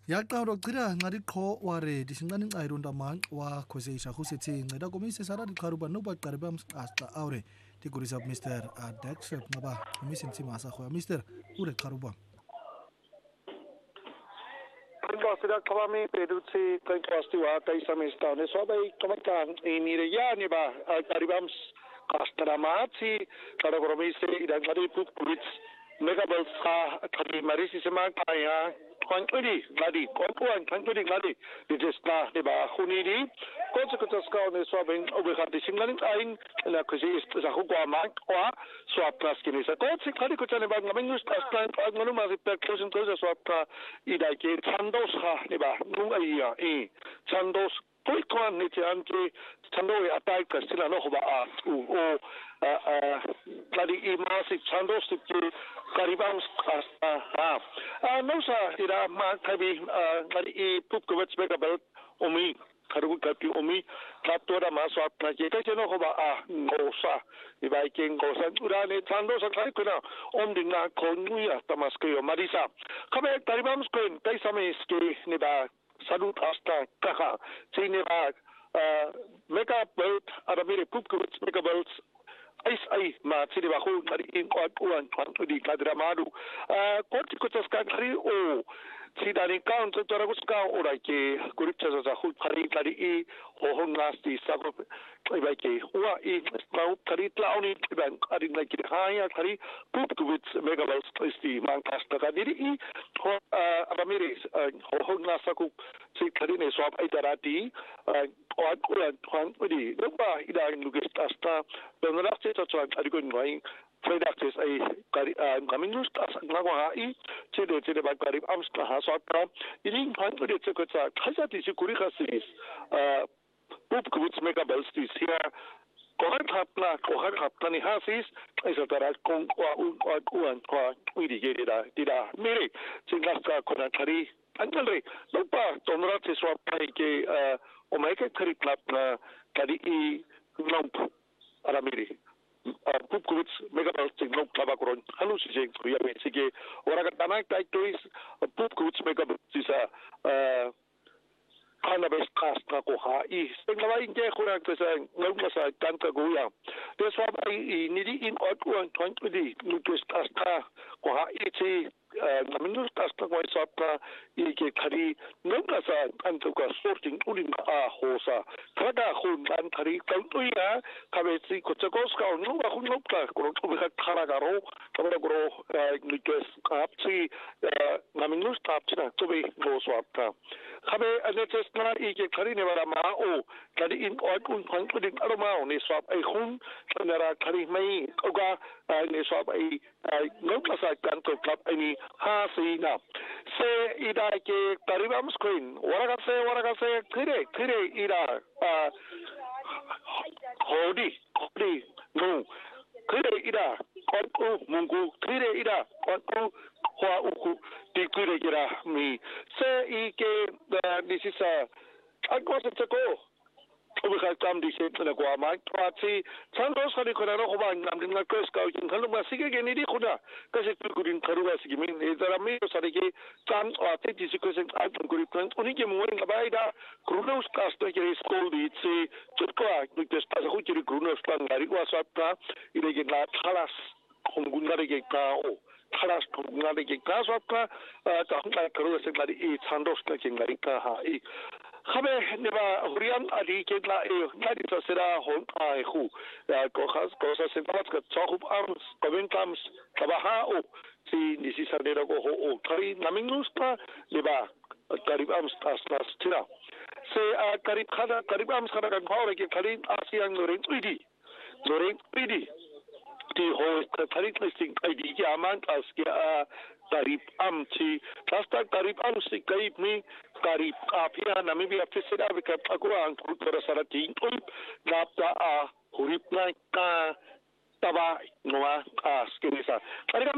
Yaqawro qira ngari qho ware disingani ngayiro ndama wa khosesha khusethi nceda komise sara diqharuba no baqare ba msqasta awre tikurisa Mr. Dex ngaba komise ntsima sa khoya Mr. ure qharuba Sida kami produksi kainkasti wa kai samesta ne sobai kamakan ini ya ni ba karibam kastamati kada komise idan kadi put kulit megabel sa kadi marisi sema kaya kwantudi ngadi konpuan kwantudi ngadi dijesta ne ba khunidi konsekuenska ne sobai obekati singaling aing na kusi sa khwa ma kwa swap plus kini sa kotsi kadi ko tane ba ngamingus astan nganu ma repercussion ko sa swap ida ke chandos ha ne ba nung aiya chandos koi kwan ni tianke chando attack ka sila no ba o kadi imasi chandos ti karibang ha no sa ida ma tabi kadi pupkovets megabel omi karu kapi omi kaptora maswap na ke no ba ngosa iba ke ngosa urane chandos ka kuna omding na konuya tamaskyo marisa kabe karibang screen kai sameske ni ba Salut hasta kaka sini ba mega belt aramire pupkovets mega belts ai ma sini ba khu ngari in uan di kadramadu koti kotas kari o sidani count taraguska ora ke kuripcha za khu khari kari ho ngasti sabo iba ke wa stau kari tlauni ban ari ngaki haya kari pupkovets mega belts isti man kasta kadiri ho aramire ho ngasaku si kari ne swap ai darati uan di ba ida lugis asta benrakse to arigon ngai Fredaxes ai kari kaminus tas ngwa ai chede ba kari amsta ha swap ini phantu de chekotsa khasati si kuri khasis pupkovets mega belts is here Kohan hapna ni hasis isa tara kong uan uidi dida mere singaska kona kari antalre lupa tonra se swap ke omeka kari plapna kari lump aramiri pupkovets mega belts lump klabakron halu sije kuya me sige oraga tanak tai tois pupkovets mega belts isa kana bes kasta ko ha sengala inge khura kesa ngau sa tanka goya deswa ai nidi in otwan twantudi nutus kasta ko ha naminus kasta ko sapta ke khari ngau sa antuka sorting udin hosa kada khun kan khari kautuya kabesi ko chakos ka no ba khun nopta ko to be khara garo kamera gro nutus kapsi naminus tapchina to be go swapta khabe anetes na ke khari ne wara ma o kadi in otun phanguding aroma ne swap ai khun nara khari mai oga ne swap ai ngau sa kan to club ani ha sina se ida ke karibam screen waraga se khire ida hodi no khire ida ko mungu khire ida ko hoa uku tikure kira mi se ike disisa ako sa tsako ubika kam di se na kwa ma twati sandos khari khona ro ba ngam din ngak ska kin khalu ma sige ge ni di khuda kasi kurin kharuwa sige min e zara mi sare ge kam ate di se kosen at kuri plan uni ge mo nga ba ida krunos kasta ge school di se chukwa du te sta khu kiri krunos plan ngari wa sapta ide ge na thalas khungungare ge ka o thalas khungungare ge ka sapta ta khunga kru se ngari e chandos ka ge ngari ka ha e khabe neba hurian adi ke la ngadi to sera hon ai khu ko khas ko sa se pat ka chokhup arms comentams kabaha o si nisi sadera ko ho thari namingus ta neba karib arms tas tira se karib arms khada kan khawre ke khali asian norin idi ti ho thari listing id ke aman as ke karib am chi rasta karib am si karib mi karib apia namibia fisira bika akuan kultura sarati napta huripna ka taba noa as kinisa